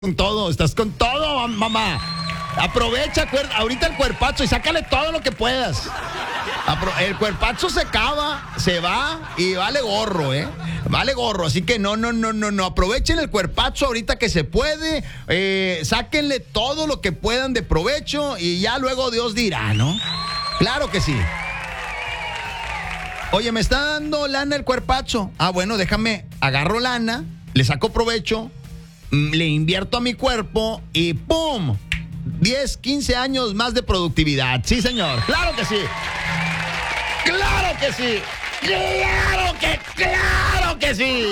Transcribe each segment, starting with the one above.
con todo, estás con todo, mamá. Aprovecha ahorita el cuerpazo y sácale todo lo que puedas. El cuerpazo se acaba, se va y vale gorro, ¿eh? Vale gorro, así que no. Aprovechen el cuerpazo ahorita que se puede. Sáquenle todo lo que puedan de provecho y ya luego Dios dirá, ¿no? Claro que sí. Oye, me está dando lana el cuerpazo. Bueno, déjame, agarro lana, le saco provecho, le invierto a mi cuerpo y ¡pum! 10, 15 años más de productividad. Sí, señor. Claro que sí. ¡Claro que sí! ¡Claro que sí!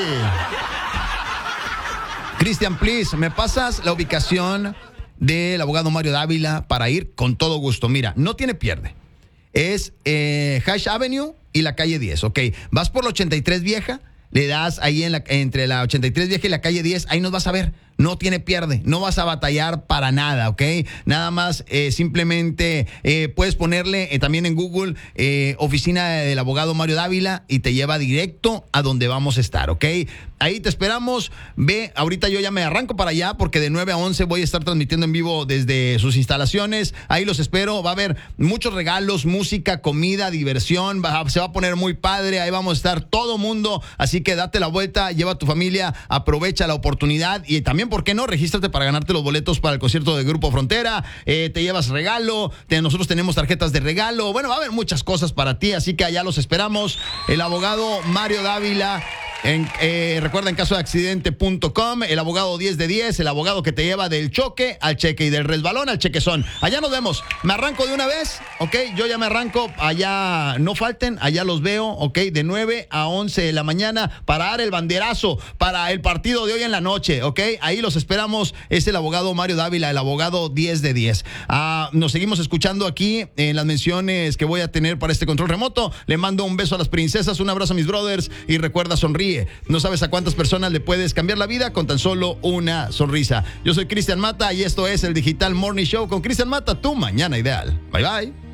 Cristian, please, ¿me pasas la ubicación del abogado Mario Dávila para ir con todo gusto? Mira, no tiene pierde. Es Hash Avenue y la calle 10, ¿ok? Vas por la 83 vieja, le das ahí entre la 83 vieja y la calle 10, ahí nos vas a ver. No tiene pierde, no vas a batallar para nada, ¿ok? Nada más, simplemente puedes ponerle también en Google oficina del abogado Mario Dávila y te lleva directo a donde vamos a estar, ¿ok? Ahí te esperamos. Ve, ahorita yo ya me arranco para allá porque de 9 a 11 voy a estar transmitiendo en vivo desde sus instalaciones. Ahí los espero. Va a haber muchos regalos, música, comida, diversión. Se va a poner muy padre. Ahí vamos a estar todo mundo. Así que date la vuelta, lleva a tu familia, aprovecha la oportunidad y también, ¿por qué no? Regístrate para ganarte los boletos para el concierto de Grupo Frontera. Te llevas regalo. Nosotros tenemos tarjetas de regalo. Bueno, va a haber muchas cosas para ti. Así que allá los esperamos. El abogado Mario Dávila. Recuerda, en caso de accidente.com, el abogado 10 de 10, el abogado que te lleva del choque al cheque y del resbalón al chequezón. Allá nos vemos. Me arranco de una vez, ¿ok? Yo ya me arranco. Allá no falten, allá los veo, ¿ok? De 9 a 11 de la mañana para dar el banderazo para el partido de hoy en la noche, ¿ok? Ahí los esperamos. Es el abogado Mario Dávila, el abogado 10 de 10. Nos seguimos escuchando aquí en las menciones que voy a tener para este control remoto. Le mando un beso a las princesas, un abrazo a mis brothers y recuerda, sonríe. No sabes a cuántas personas le puedes cambiar la vida con tan solo una sonrisa. Yo soy Cristian Mata y esto es el Digital Morning Show con Cristian Mata, tu mañana ideal. Bye bye.